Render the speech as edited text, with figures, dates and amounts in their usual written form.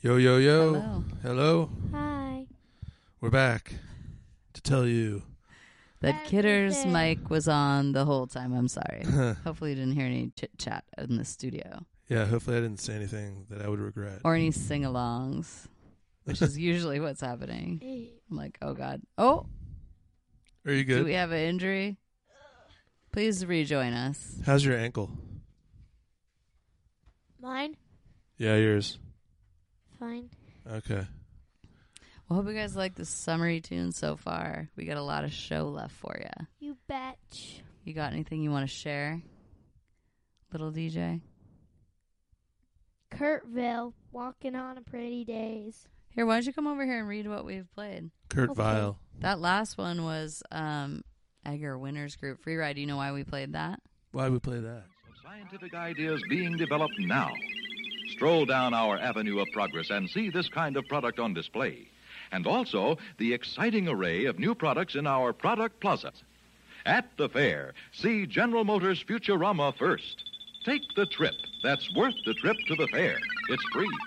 Yo, yo, yo. Hello. Hello. Hi. We're back to tell you. That Kidder's Everything. mic was on the whole time. I'm sorry. Hopefully you didn't hear any chit-chat in the studio. Yeah, hopefully I didn't say anything that I would regret. Or any sing-alongs, which is usually what's happening. Hey. I'm like, oh, God. Oh, Are you do good? we have an injury? Please rejoin us. How's your ankle? Mine? Yeah, yours. Fine. Okay. Well, hope you guys like the summary tune so far. We got a lot of show left for you. You betch. You got anything you want to share, little DJ? Kurtville, walking on a pretty days. Here, why don't you come over here and read what we've played? Kurt Okay. Vile. That last one was Egger Winners Group Free Ride. Do you know why we played that? Why we play that? Scientific ideas being developed now. Stroll down our avenue of progress and see this kind of product on display. And also the exciting array of new products in our product plaza. At the fair, see General Motors Futurama first. Take the trip that's worth the trip to the fair. It's free.